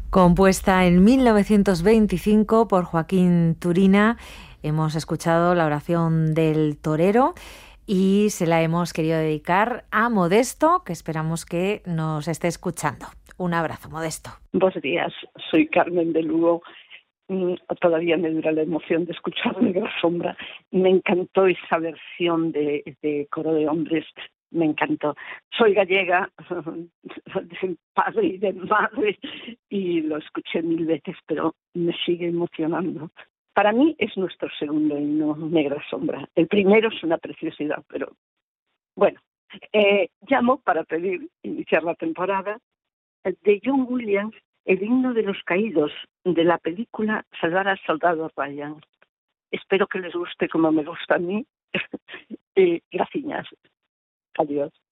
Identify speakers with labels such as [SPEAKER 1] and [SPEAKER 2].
[SPEAKER 1] Compuesta en 1925 por Joaquín Turina, hemos escuchado la oración del torero y se la hemos querido dedicar a Modesto, que esperamos que nos esté escuchando. Un abrazo, Modesto.
[SPEAKER 2] Buenos días, soy Carmen de Lugo. Todavía me dura la emoción de escuchar Negra Sombra. Me encantó esa versión de coro de hombres, me encantó. Soy gallega, de padre y de madre, y lo escuché 1000 veces, pero me sigue emocionando. Para mí es nuestro segundo himno, Negra Sombra. El primero es una preciosidad, pero bueno. Llamo para pedir iniciar la temporada de John Williams, el himno de los caídos de la película Salvar al soldado Ryan. Espero que les guste como me gusta a mí. Gracias. Adiós.